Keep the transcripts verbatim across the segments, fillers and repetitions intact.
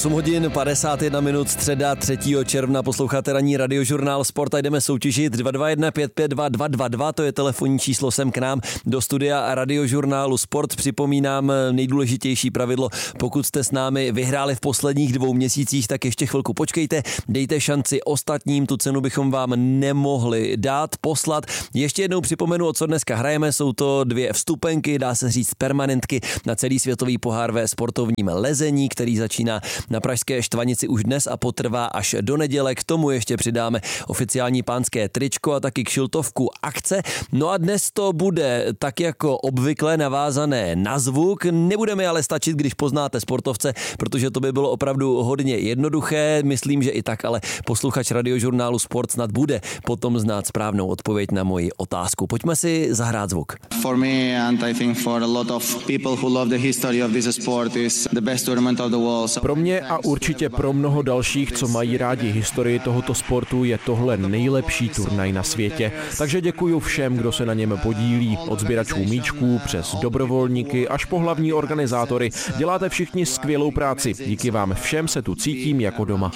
osm hodin padesát jedna minut, středa třetího června, posloucháte ranní Radiožurnál Sport a jdeme soutěžit dva dva jedna pět pět dva dva dva dva, to je telefonní číslo sem k nám do studia Radiožurnálu Sport. Připomínám nejdůležitější pravidlo, pokud jste s námi vyhráli v posledních dvou měsících, tak ještě chvilku počkejte, dejte šanci ostatním, tu cenu bychom vám nemohli dát, poslat. Ještě jednou připomenu, o co dneska hrajeme, jsou to dvě vstupenky, dá se říct permanentky na celý světový pohár ve sportovním lezení, který začíná na pražské Štvanici už dnes a potrvá až do neděle. K tomu ještě přidáme oficiální pánské tričko a taky kšiltovku akce. No a dnes to bude tak jako obvykle navázané na zvuk. Nebudeme ale stačit, když poznáte sportovce, protože to by bylo opravdu hodně jednoduché. Myslím, že i tak, ale posluchač Radiožurnálu Sport snad bude potom znát správnou odpověď na moji otázku. Pojďme si zahrát zvuk. For me and I think for a lot of people who love the history of this sport is the best tournament of the world. Pro mě a určitě pro mnoho dalších, co mají rádi historii tohoto sportu, je tohle nejlepší turnaj na světě. Takže děkuji všem, kdo se na něm podílí, od sběračů míčků přes dobrovolníky až po hlavní organizátory. Děláte všichni skvělou práci. Díky vám všem se tu cítím jako doma.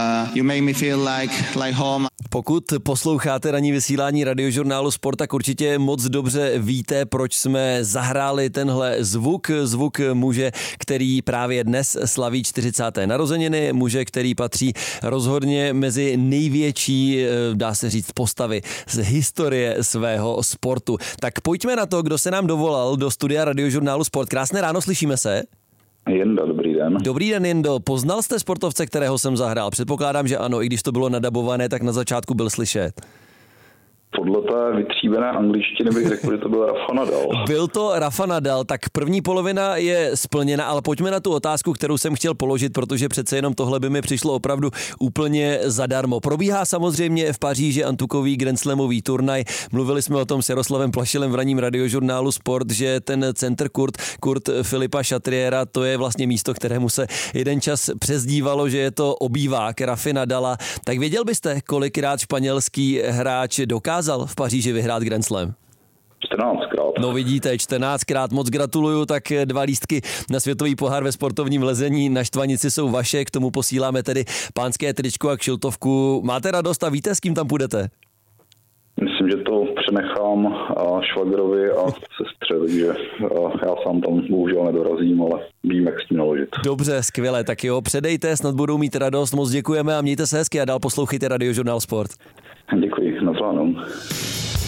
Pokud posloucháte ranní vysílání Radiožurnálu Sport, tak určitě moc dobře víte, proč jsme zahráli tenhle zvuk. Zvuk muže, který právě dnes slaví čtyřicáté narozeniny, muže, který patří rozhodně mezi největší, dá se říct, postavy z historie svého sportu. Tak pojďme na to, kdo se nám dovolal do studia Radiožurnálu Sport. Krásné ráno, slyšíme se? Jendo, dobrý den. Dobrý den, Jendo. Poznal jste sportovce, kterého jsem zahrál? Předpokládám, že ano, i když to bylo nadabované, tak na začátku byl slyšet. Podle té vytříbené angličtiny bych řekl, že to byl Rafa Nadal. Byl to Rafa Nadal, tak první polovina je splněna, ale pojďme na tu otázku, kterou jsem chtěl položit, protože přece jenom tohle by mi přišlo opravdu úplně zadarmo. Probíhá samozřejmě v Paříži antukový grandslamový turnaj. Mluvili jsme o tom s Jaroslavem Plašilem v ranním Radiožurnálu Sport, že ten center Kurt, Kurt Filipa Chatriera, to je vlastně místo, kterému se jeden čas přezdívalo, že je to obývák Rafy Nadala. Tak věděl byste, kolikrát španělský hráč dokázal v Paříži vyhrát Grand Slam? čtrnáctkrát. No vidíte, čtrnáctkrát, moc gratuluju, tak dva lístky na světový pohár ve sportovním lezení na Štvanici jsou vaše, k tomu posíláme tedy pánské tričko a kšiltovku. Máte radost a víte, s kým tam půjdete? Myslím, že to přenechám švagrovi a sestře, takže já sám tam bohužel nedorazím, ale vím, jak s tím naložit. Dobře, skvěle, tak jo, předejte, snad budou mít radost, moc děkujeme a mějte se hezky a dál poslouchejte Radiožurnál Sport. Děkuji, na